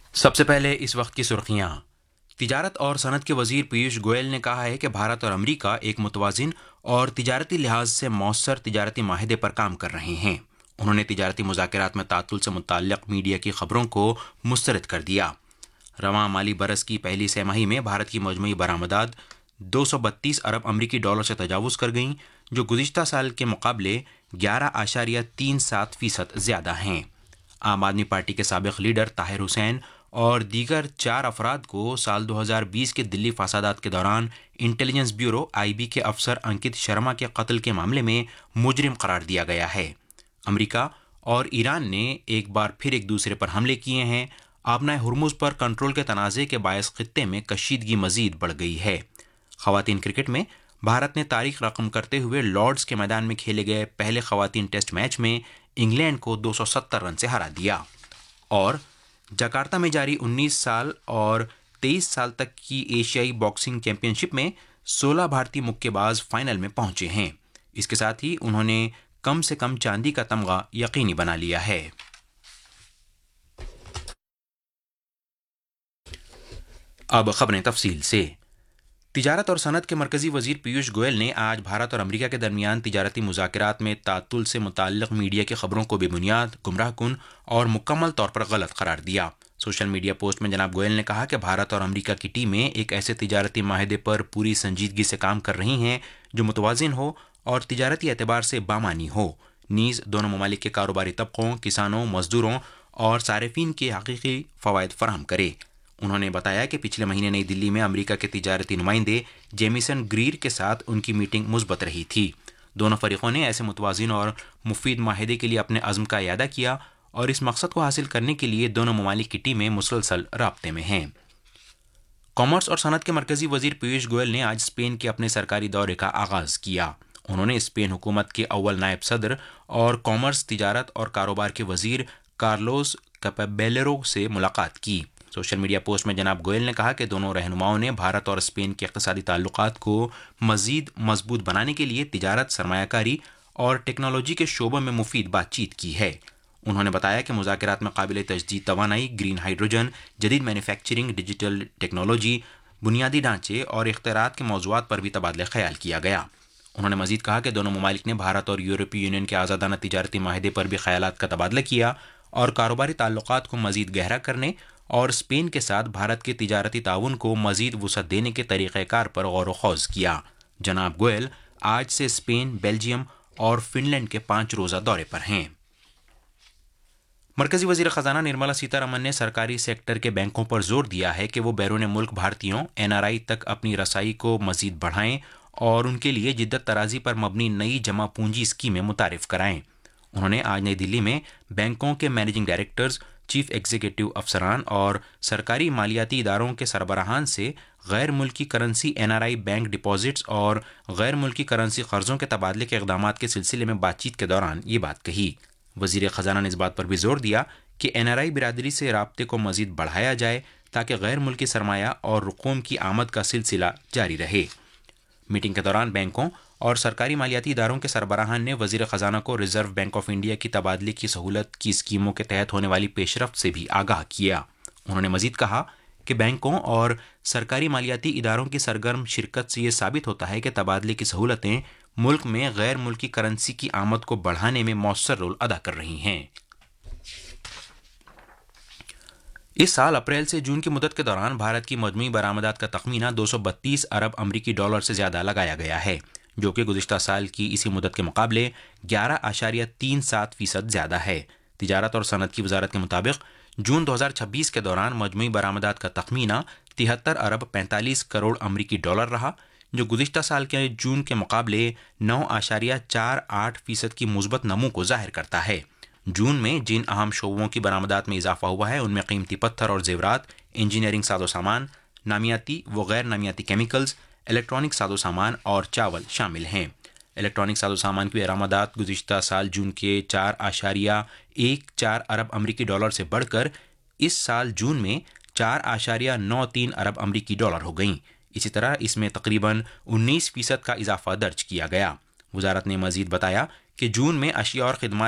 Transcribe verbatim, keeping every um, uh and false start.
سب سے پہلے اس وقت کی سرخیاں۔ تجارت اور صنعت کے وزیر پیوش گوئل نے کہا ہے کہ بھارت اور امریکہ ایک متوازن اور تجارتی لحاظ سے مؤثر تجارتی معاہدے پر کام کر رہے ہیں۔ انہوں نے تجارتی مذاکرات میں تعطل سے متعلق میڈیا کی خبروں کو مسترد کر دیا۔ رواں مالی برس کی پہلی سہ ماہی میں بھارت کی مجموعی برآمدات دو سو بتیس ارب امریکی ڈالر سے تجاوز کر گئیں، جو گزشتہ سال کے مقابلے گیارہ اشاریہ تین سات فیصد زیادہ ہیں۔ عام آدمی پارٹی کے سابق لیڈر طاہر حسین اور دیگر چار افراد کو سال دو ہزار بیس کے دلی فسادات کے دوران انٹیلیجنس بیورو آئی بی کے افسر انکت شرما کے قتل کے معاملے میں مجرم قرار دیا گیا ہے۔ امریکہ اور ایران نے ایک بار پھر ایک دوسرے پر حملے کیے ہیں۔ آبنائے ہرمز پر کنٹرول کے تنازع کے باعث خطے میں کشیدگی مزید بڑھ گئی ہے۔ خواتین کرکٹ میں بھارت نے تاریخ رقم کرتے ہوئے لارڈز کے میدان میں کھیلے گئے پہلے خواتین ٹیسٹ میچ میں انگلینڈ کو دو سو ستر رن سے ہرا دیا۔ اور جکارتہ میں جاری انیس سال اور تیئیس سال تک کی ایشیائی باکسنگ چیمپئن شپ میں سولہ بھارتی مکے باز فائنل میں پہنچے ہیں۔ اس کے ساتھ ہی انہوں نے کم سے کم چاندی کا تمغہ یقینی بنا لیا ہے۔ اب خبریں تفصیل سے۔ تجارت اور صنعت کے مرکزی وزیر پیوش گوئل نے آج بھارت اور امریکہ کے درمیان تجارتی مذاکرات میں تعطل سے متعلق میڈیا کی خبروں کو بے بنیاد، گمراہ کن اور مکمل طور پر غلط قرار دیا۔ سوشل میڈیا پوسٹ میں جناب گوئل نے کہا کہ بھارت اور امریکہ کی ٹیمیں ایک ایسے تجارتی معاہدے پر پوری سنجیدگی سے کام کر رہی ہیں جو متوازن ہو اور تجارتی اعتبار سے بامانی ہو، نیز دونوں ممالک کے کاروباری طبقوں، کسانوں، مزدوروں اور صارفین کے حقیقی فوائد فراہم کرے۔ انہوں نے بتایا کہ پچھلے مہینے نئی دلی میں امریکہ کے تجارتی نمائندے جیمیسن گریر کے ساتھ ان کی میٹنگ مثبت رہی تھی۔ دونوں فریقوں نے ایسے متوازن اور مفید معاہدے کے لیے اپنے عزم کا اعادہ کیا اور اس مقصد کو حاصل کرنے کے لیے دونوں ممالک کی ٹیمیں مسلسل رابطے میں ہیں۔ کامرس اور صنعت کے مرکزی وزیر پیوش گوئل نے آج اسپین کے اپنے سرکاری دورے کا آغاز کیا۔ انہوں نے اسپین حکومت کے اول نائب صدر اور کامرس، تجارت اور کاروبار کے وزیر کارلوس کیپابیلرو سے ملاقات کی۔ سوشل میڈیا پوسٹ میں جناب گوئل نے کہا کہ دونوں رہنماؤں نے بھارت اور اسپین کے اقتصادی تعلقات کو مزید مضبوط بنانے کے لیے تجارت، سرمایہ کاری اور ٹیکنالوجی کے شعبوں میں مفید بات چیت کی ہے۔ انہوں نے بتایا کہ مذاکرات میں قابل تجدید توانائی، گرین ہائیڈروجن، جدید مینوفیکچرنگ، ڈیجیٹل ٹیکنالوجی، بنیادی ڈھانچے اور اختراعات کے موضوعات پر بھی تبادلہ خیال کیا گیا۔ انہوں نے مزید کہا کہ دونوں ممالک نے بھارت اور یورپی یونین کے آزادانہ تجارتی معاہدے پر بھی خیالات کا تبادلہ کیا اور کاروباری تعلقات کو مزید گہرا کرنے اور اسپین کے ساتھ بھارت کے تجارتی تعاون کو مزید وسعت دینے کے طریقہ کار پر غور و خوض کیا۔ جناب گوئل آج سے اسپین، بیلجیم اور فن لینڈ کے پانچ روزہ دورے پر ہیں۔ مرکزی وزیر خزانہ نرملا سیتا رمن نے سرکاری سیکٹر کے بینکوں پر زور دیا ہے کہ وہ بیرون ملک بھارتیوں این آر آئی تک اپنی رسائی کو مزید بڑھائیں اور ان کے لیے جدت ترازی پر مبنی نئی جمع پونجی اسکیمیں متعارف کرائیں۔ انہوں نے آج نئی دلی میں بینکوں کے مینیجنگ ڈائریکٹرز، چیف ایگزیکٹو افسران اور سرکاری مالیاتی اداروں کے سربراہان سے غیر ملکی currency N are I bank deposits اور غیر ملکی کرنسی قرضوں کے تبادلے کے اقدامات کے سلسلے میں بات چیت کے دوران یہ بات کہی۔ وزیر خزانہ نے اس بات پر بھی زور دیا کہ این آر آئی برادری سے رابطے کو مزید بڑھایا جائے تاکہ غیر ملکی سرمایہ اور رقوم کی آمد کا سلسلہ جاری رہے۔ میٹنگ کے دوران بینکوں اور سرکاری مالیاتی اداروں کے سربراہان نے وزیر خزانہ کو ریزرو بینک آف انڈیا کی تبادلے کی سہولت کی اسکیموں کے تحت ہونے والی پیش رفت سے بھی آگاہ کیا۔ انہوں نے مزید کہا کہ بینکوں اور سرکاری مالیاتی اداروں کی سرگرم شرکت سے یہ ثابت ہوتا ہے کہ تبادلے کی سہولتیں ملک میں غیر ملکی کرنسی کی آمد کو بڑھانے میں مؤثر رول ادا کر رہی ہیں۔ اس سال اپریل سے جون کی مدت کے دوران بھارت کی مجموعی برآمدات کا تخمینہ دو سو بتیس ارب امریکی ڈالر سے زیادہ لگایا گیا ہے، جو کہ گزشتہ سال کی اسی مدت کے مقابلے گیارہ اشاریہ تین سات فیصد زیادہ ہے۔ تجارت اور صنعت کی وزارت کے مطابق جون دو ہزار چھبیس کے دوران مجموعی برآمدات کا تخمینہ تہتر ارب پینتالیس کروڑ امریکی ڈالر رہا، جو گزشتہ سال کے جون کے مقابلے نو اشاریہ چار آٹھ فیصد کی مثبت نمو کو ظاہر کرتا ہے۔ جون میں جن اہم شعبوں کی برآمدات میں اضافہ ہوا ہے ان میں قیمتی پتھر اور زیورات، انجینئرنگ ساز و سامان، نامیاتی و غیر نامیاتی کیمیکلز، الیکٹرانک ساز و سامان اور چاول شامل ہیں۔ الیکٹرانک ساز و سامان کی برآمدات گزشتہ سال جون کے چار اشاریہ ایک چار ارب امریکی ڈالر سے بڑھ کر اس سال جون میں چار اشاریہ نو تین ارب امریکی ڈالر ہو گئیں۔ اسی طرح اس میں تقریباً انیس فیصد کا اضافہ درج کیا گیا۔ وزارت نے مزید بتایا کہ جون میں اشیاء اور خدمات